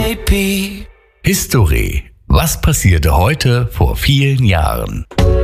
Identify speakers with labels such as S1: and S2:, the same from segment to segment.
S1: VIP.
S2: History. Was passierte heute vor vielen Jahren?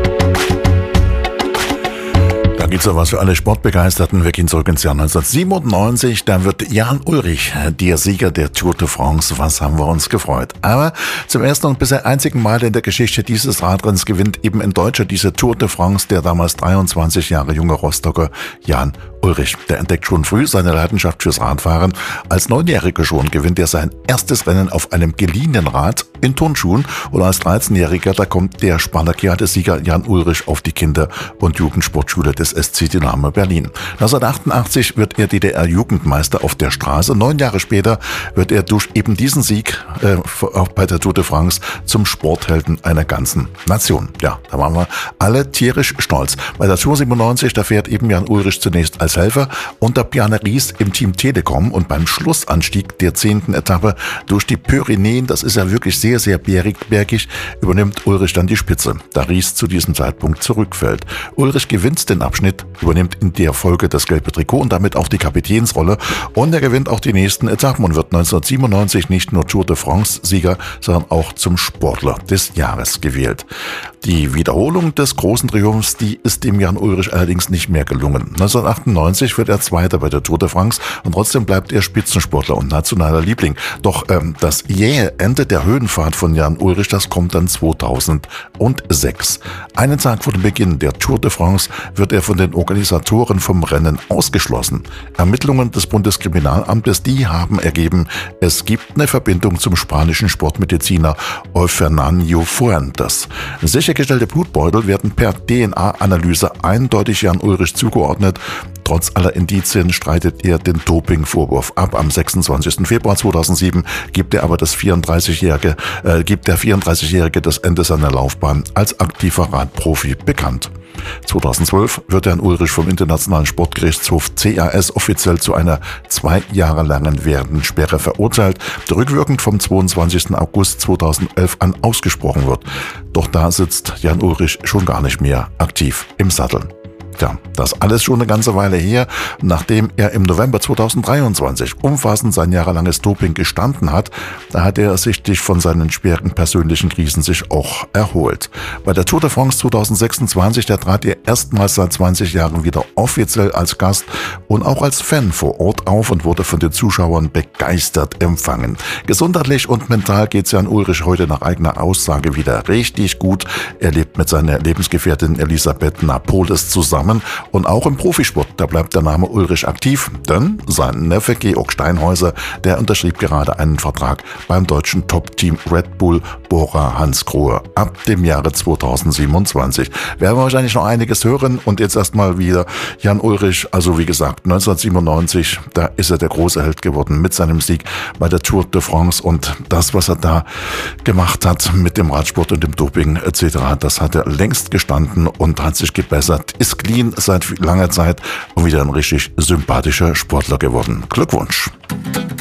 S3: Da gibt's ja was für alle Sportbegeisterten. Wir gehen zurück ins Jahr 1997. Da wird Jan Ullrich der Sieger der Tour de France. Was haben wir uns gefreut. Aber zum ersten und bisher einzigen Mal in der Geschichte dieses Radrenns gewinnt eben ein Deutscher diese Tour de France, der damals 23 Jahre junge Rostocker Jan Ullrich. Der entdeckt schon früh seine Leidenschaft fürs Radfahren. Als 9-Jähriger schon gewinnt er sein erstes Rennen auf einem geliehenen Rad in Turnschuhen. Und als 13-Jähriger, da kommt der Spartakiade-Sieger Jan Ullrich auf die Kinder- und Jugendsportschule des SC Dynamo Berlin. 1988 wird er DDR-Jugendmeister auf der Straße. 9 Jahre später wird er durch eben diesen Sieg auch bei der Tour de France zum Sporthelden einer ganzen Nation. Ja, da waren wir alle tierisch stolz. Bei der Tour 97, da fährt eben Jan Ullrich zunächst als Helfer unter Bjarne Ries im Team Telekom und beim Schlussanstieg der 10. Etappe durch die Pyrenäen, das ist ja wirklich sehr, sehr bergig, übernimmt Ullrich dann die Spitze, da Ries zu diesem Zeitpunkt zurückfällt. Ullrich gewinnt den Abschnitt, übernimmt in der Folge das gelbe Trikot und damit auch die Kapitänsrolle und er gewinnt auch die nächsten Etappen und wird 1997 nicht nur Tour de France-Sieger, sondern auch zum Sportler des Jahres gewählt. Die Wiederholung des großen Triumphs, die ist dem Jan Ullrich allerdings nicht mehr gelungen. 1998 wird er Zweiter bei der Tour de France und trotzdem bleibt er Spitzensportler und nationaler Liebling. Doch das jähe Ende der Höhenfahrt von Jan Ullrich, das kommt dann 2006. Einen Tag vor dem Beginn der Tour de France wird er von den Organisatoren vom Rennen ausgeschlossen. Ermittlungen des Bundeskriminalamtes, die haben ergeben, es gibt eine Verbindung zum spanischen Sportmediziner Fernando Fuentes. Sichergestellte Blutbeutel werden per DNA-Analyse eindeutig Jan Ullrich zugeordnet. Trotz aller Indizien streitet er den Dopingvorwurf ab. Am 26. Februar 2007 gibt der 34-Jährige das Ende seiner Laufbahn als aktiver Radprofi bekannt. 2012 wird Jan Ullrich vom Internationalen Sportgerichtshof CAS offiziell zu einer 2 Jahre langen Wehrensperre verurteilt, die rückwirkend vom 22. August 2011 an ausgesprochen wird. Doch da sitzt Jan Ullrich schon gar nicht mehr aktiv im Sattel. Tja, das alles schon eine ganze Weile her, nachdem er im November 2023 umfassend sein jahrelanges Doping gestanden hat, da hat er sichtlich von seinen schweren persönlichen Krisen sich auch erholt. Bei der Tour de France 2026, da trat er erstmals seit 20 Jahren wieder offiziell als Gast und auch als Fan vor Ort auf und wurde von den Zuschauern begeistert empfangen. Gesundheitlich und mental geht's Jan Ullrich heute nach eigener Aussage wieder richtig gut. Er lebt mit seiner Lebensgefährtin Elisabeth Napoles zusammen. Und auch im Profisport, da bleibt der Name Ullrich aktiv, denn sein Neffe Georg Steinhäuser, der unterschrieb gerade einen Vertrag beim deutschen Top-Team Red Bull Bora Hansgrohe ab dem Jahre 2027. Werden wir wahrscheinlich noch einiges hören und jetzt erstmal wieder Jan Ullrich, also wie gesagt 1997, da ist er der große Held geworden mit seinem Sieg bei der Tour de France und das, was er da gemacht hat mit dem Radsport und dem Doping etc., das hat er längst gestanden und hat sich gebessert, ist clean seit langer Zeit und wieder ein richtig sympathischer Sportler geworden. Glückwunsch!